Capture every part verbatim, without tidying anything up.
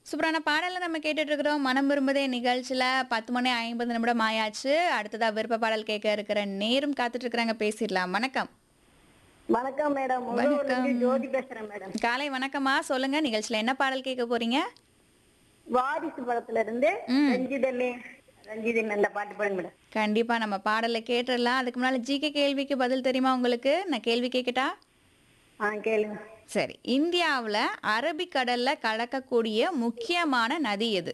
சூப்பரான பாடல நம்ம கேட்டுட்டு இருக்கிறோம். மனம் விரும்புதே நிகழ்ச்சியில பத்து மணி ஐம்பது நிமிடம் ஆயாச்சு. அடுத்ததா விருப்ப பாடல் கேட்க இருக்கிற நேரும் காத்துட்டு இருக்கிறாங்க. பேசிடலாம். வணக்கம். வணக்கம் மேடம். முகநூர்ல இருந்து வணக்கம். ஜோதி பேசுறேன் மேடம். காலை வணக்கம்மா. சொல்லுங்க நிகழ்ச்சியில என்ன பாடல் கேட்க போறீங்க? வாரிசு படத்துல இருந்து ம். ரஞ்சிதமே ரஞ்சிதன் அந்த பாட்டு பாடுங்க மேடம். கண்டிப்பா நம்ம பாடல கேட்டுறலாம். அதுக்கு முன்னால ஜிகே கேள்விக்கு பதில் தெரியுமா உங்களுக்கு? நான் கேள்வி கேட்கட்டா? ஆ கேளுங்க. சரி. இந்தியாவுல அரபிக்கடல்ல கலக்கக்கூடிய முக்கியமான நதி எது?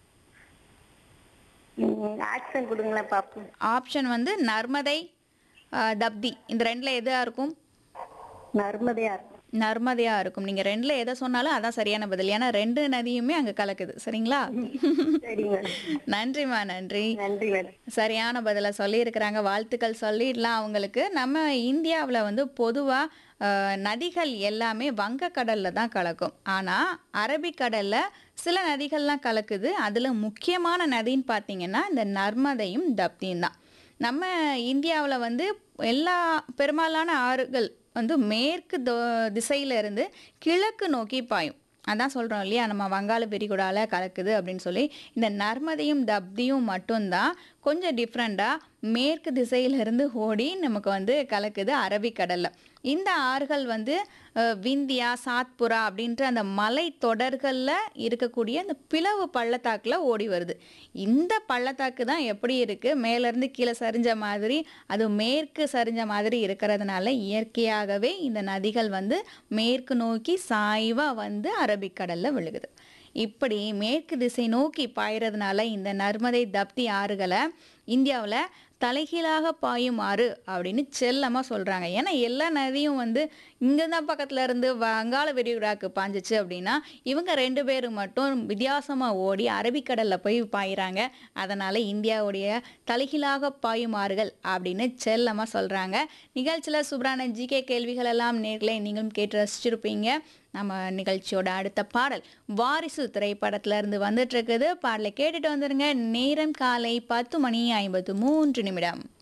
ம், ஆக்ஷன் கொடுங்களேன் பாப்போம். ஆப்ஷன் வந்து நர்மதை, அ, தப்தி. இந்த ரெண்டுல எதா இருக்கும்? நர்மதையா இருக்கும். நர்மதையா இருக்கும். நீங்க ரெண்டுல எதை சொன்னாலும் அதான் சரியான பதில். ஏன்னா ரெண்டு நதியுமே அங்க கலக்குது. சரிங்களா? சரி மேடம். நன்றிம்மா, நன்றி. நன்றி மேடம். சரியான பதில சொல்லியிருக்கிறாங்க. வாழ்த்துக்கள் சொல்லிடலாம் அவங்களுக்கு. நம்ம இந்தியாவுல வந்து பொதுவா அ, நதிகள் எல்லாமே வங்கக்கடல்ல தான் கலக்கும். ஆனா அரபிக்கடல்ல சில நதிகள்லாம் கலக்குது. அதுல முக்கியமான நதின்னு பார்த்தீங்கன்னா, இந்த நர்மதையும், தப்தியும் தான். நம்ம இந்தியாவுல வந்து எல்லா பெரும்பாலான ஆறுகள் வந்து மேற்கு தொ திசையில இருந்து கிழக்கு நோக்கி பாயும். அதான் சொல்றோம் இல்லையா? நம்ம வங்காள விரிகுடால கலக்குது அப்படின்னு சொல்லி. இந்த நர்மதையும், தப்தியும் மட்டும் தான் கொஞ்சம் டிஃப்ரெண்ட்டா மேற்கு திசையிலிருந்து ஓடி நமக்கு வந்து கலக்குது அரபிக்கடல்ல. இந்த ஆறுகள் வந்து அ, விந்தியா, சாத்புரா அப்படின்ற அந்த மலை தொடர்கள்ல இருக்கக்கூடிய அந்த பிளவு பள்ளத்தாக்குல ஓடி வருது. இந்த பள்ளத்தாக்கு தான் எப்படி இருக்கு? மேல இருந்து கீழே சரிஞ்ச மாதிரி, அது மேற்கு சரிஞ்ச மாதிரி இருக்கிறதுனால இயற்கையாகவே இந்த நதிகள் வந்து மேற்கு நோக்கி சாய்வா வந்து அரபிக்கடல்ல விழுகுது. இப்படி மேற்கு திசை நோக்கி பாயறதுனால இந்த நர்மதை, தப்தி ஆறுகள இந்தியாவுல தலைகீழாக பாயும் ஆறு அப்படின்னு செல்லமா சொல்றாங்க. ஏன்னா எல்லா நதியும் வந்து இங்க தான் பக்கத்துல இருந்து வங்காள விரிகுடாக்கு பாஞ்சுச்சு அப்படின்னா, இவங்க ரெண்டு பேரும் மட்டும் வித்தியாசமா ஓடி அரபிக்கடல்ல போய் பாயிறாங்க. அதனால இந்தியாவுடைய தலைகீழாக பாயும் ஆறுகள் அப்படின்னு செல்லமா சொல்றாங்க. நிகழ்ச்சியில சூப்பரான ஜிகே கேள்விகள் எல்லாம் நேர்களே நீங்களும் கேட்டு ரசிச்சிருப்பீங்க. நம்ம நிகழ்ச்சியோட அடுத்த பாடல் வாரிசு திரைப்படத்துல இருந்து வந்துட்டு இருக்குது. பாடலை கேட்டுட்டு வந்துருங்க. நேரம் காலை பத்து மணி ஐம்பத்து மூன்று நிமிடம்.